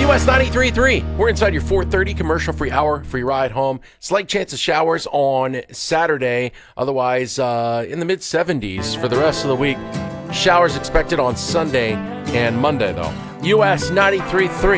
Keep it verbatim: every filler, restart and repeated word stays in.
U S ninety-three point three. We're inside your four thirty commercial-free hour, free ride home. Slight chance of showers on Saturday. Otherwise, uh, in the mid seventies for the rest of the week. Showers expected on Sunday and Monday, though. U S ninety-three point three.